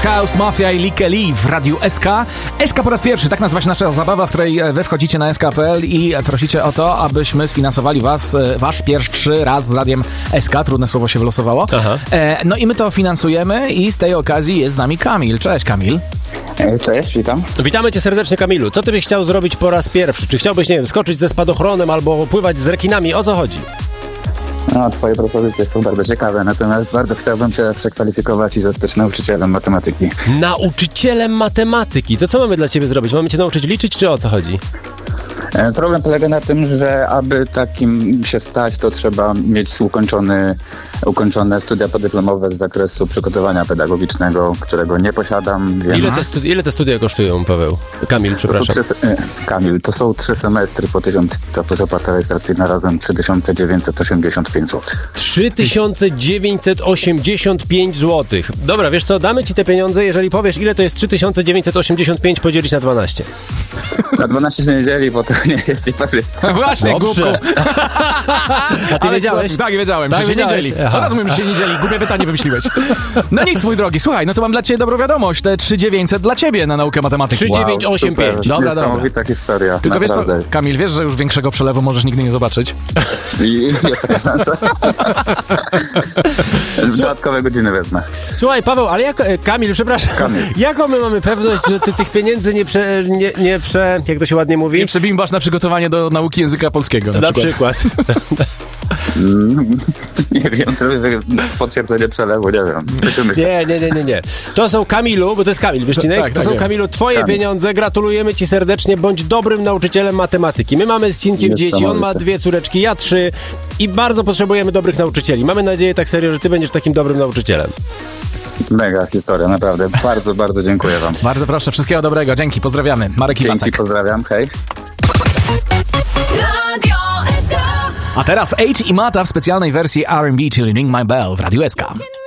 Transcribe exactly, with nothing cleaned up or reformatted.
House, Mafia i Likke Lee w Radiu S K. S K po raz pierwszy, tak nazywa się nasza zabawa, w której wy wchodzicie na S K kropka P L i prosicie o to, abyśmy sfinansowali was, wasz pierwszy raz z Radiem S K. Trudne słowo się wylosowało. Aha. No i my to finansujemy i z tej okazji jest z nami Kamil. Cześć, Kamil. Cześć, witam. Witamy cię serdecznie, Kamilu. Co ty byś chciał zrobić po raz pierwszy? Czy chciałbyś, nie wiem, skoczyć ze spadochronem albo pływać z rekinami? O co chodzi? No, twoje propozycje są bardzo ciekawe, natomiast bardzo chciałbym się przekwalifikować i zostać nauczycielem matematyki. Nauczycielem matematyki? To co mamy dla ciebie zrobić? Mamy cię nauczyć liczyć, czy o co chodzi? Problem polega na tym, że aby takim się stać, to trzeba mieć ukończony, ukończone studia podyplomowe z zakresu przygotowania pedagogicznego, którego nie posiadam. Wiem. Ile te, studi- ile te studia kosztują, Paweł? Kamil, przepraszam. To trzy, Kamil, to są trzy semestry po tysiąc, to plus opłata rejestracyjna razem trzy tysiące dziewięćset osiemdziesiąt pięć złotych. trzy tysiące dziewięćset osiemdziesiąt pięć złotych. Dobra, wiesz co, damy ci te pieniądze, jeżeli powiesz, ile to jest trzy tysiące dziewięćset osiemdziesiąt pięć podzielić na dwanaście. Na dwanaście się nie dzieli, bo to nie jest i parzy. Właśnie, głupku. A ty wiedziałeś? Co? Tak, wiedziałem, Tak, że się nie dzieli. Teraz mówię, że się nie dzieli. Głupie pytanie wymyśliłeś. No nic, mój drogi. Słuchaj, no to mam dla ciebie dobrą wiadomość. Te trzy tysiące dziewięćset dla ciebie na naukę matematyki. trzy tysiące dziewięćset osiemdziesiąt pięć. Wow, dobra, dobra. Niesamowita historia. Tylko naprawdę. wiesz co, Kamil, wiesz, że już większego przelewu możesz nigdy nie zobaczyć? I jest taka szansa. Dodatkowe godziny wezmę. Słuchaj, Paweł, ale jak... Kamil, przepraszam. Kamil. Jaką my mamy pewność, że ty tych pieniędzy nie prze... Nie, nie prze... Jak to się ładnie mówi? Nie przebimbasz na przygotowanie do nauki języka polskiego. Na, Na przykład. przykład. Mm, nie wiem, to jest potwierdzenie przelewu, nie wiem. Nie, nie, nie, nie, nie. To są, Kamilu, bo to jest Kamil Wyścinek, tak, to tak są, wiem. Kamilu, twoje Kamil. pieniądze, gratulujemy ci serdecznie, bądź dobrym nauczycielem matematyki. My mamy z Cinkiem dzieci, on ma dwie córeczki, ja trzy i bardzo potrzebujemy dobrych nauczycieli. Mamy nadzieję tak serio, że ty będziesz takim dobrym nauczycielem. Mega historia, naprawdę. Bardzo, bardzo dziękuję wam. Bardzo proszę, wszystkiego dobrego. Dzięki, pozdrawiamy. Marek Iwacek. Dzięki, pozdrawiam, hej. A teraz H i Mata w specjalnej wersji R and B, czyli Ring My Bell w Radiu S K.